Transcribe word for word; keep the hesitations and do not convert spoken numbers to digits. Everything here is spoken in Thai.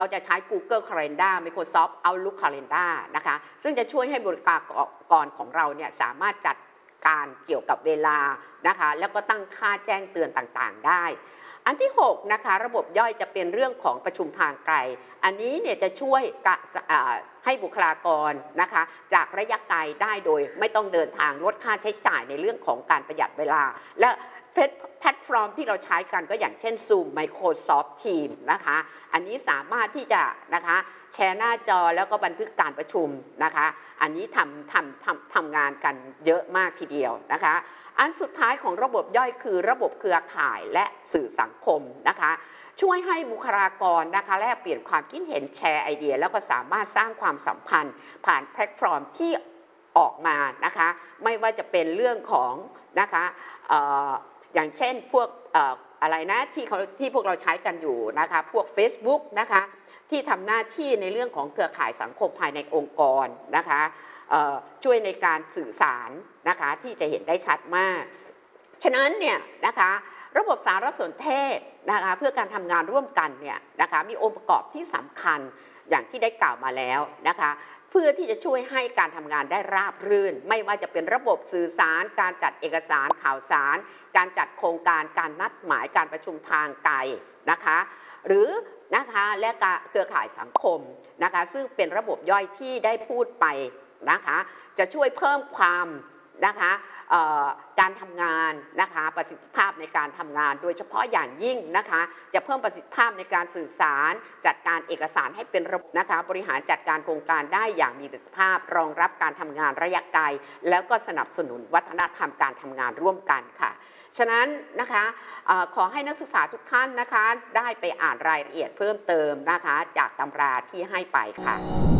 เราจะใช้ Google Calendar Microsoft Outlook Calendar นะคะซึ่งจะช่วยให้บริการกรของเราเนี่ยสามารถจัดการเกี่ยวกับเวลานะคะแล้วก็ตั้งค่าแจ้งเตือนต่างๆได้อันที่หกนะคะระบบย่อยจะเป็นเรื่องของประชุมทางไกลอันนี้เนี่ยจะช่วยให้บุคลากรนะคะจากระยะไกลได้โดยไม่ต้องเดินทางลดค่าใช้จ่ายในเรื่องของการประหยัดเวลาและแพลตฟอร์มที่เราใช้กันก็อย่างเช่น Zoom Microsoft Teams นะคะอันนี้สามารถที่จะนะคะแชร์หน้าจอแล้วก็บันทึกการประชุมนะคะอันนี้ทำทำทำทำงานกันเยอะมากทีเดียวนะคะอันสุดท้ายของระบบย่อยคือระบบเครือข่ายและสื่อสังคมนะคะช่วยให้บุคลากรนะคะแลกเปลี่ยนความคิดเห็นแชร์ไอเดียแล้วก็สามารถสร้างความสัมพันธ์ผ่านแพลตฟอร์มที่ออกมานะคะไม่ว่าจะเป็นเรื่องของนะคะอย่างเช่นพวกอะไรนะที่เขาที่พวกเราใช้กันอยู่นะคะพวก Facebook นะคะที่ทำหน้าที่ในเรื่องของเครือข่ายสังคมภายในองค์กรนะคะช่วยในการสื่อสารนะคะที่จะเห็นได้ชัดมากฉะนั้นเนี่ยนะคะระบบสารสนเทศนะคะเพื่อการทำงานร่วมกันเนี่ยนะคะมีองค์ประกอบที่สำคัญอย่างที่ได้กล่าวมาแล้วนะคะเพื่อที่จะช่วยให้การทำงานได้ราบรื่นไม่ว่าจะเป็นระบบสื่อสารการจัดเอกสารข่าวสารการจัดโครงการการนัดหมายการประชุมทางไกลนะคะหรือนะคะและเครือข่ายสังคมนะคะซึ่งเป็นระบบย่อยที่ได้พูดไปนะคะจะช่วยเพิ่มความนะคะการทำงานนะคะประสิทธิภาพในการทำงานโดยเฉพาะอย่างยิ่งนะคะจะเพิ่มประสิทธิภาพในการสื่อสารจัดการเอกสารให้เป็นระบบนะคะบริหารจัดการโครงการได้อย่างมีประสิทธิภาพรองรับการทำงานระยะไกลแล้วก็สนับสนุนวัฒนธรรมการทำงานร่วมกันค่ะฉะนั้นนะคะขอให้นักศึกษาทุกท่านนะคะได้ไปอ่านรายละเอียดเพิ่มเติมนะคะจากตำราที่ให้ไปค่ะ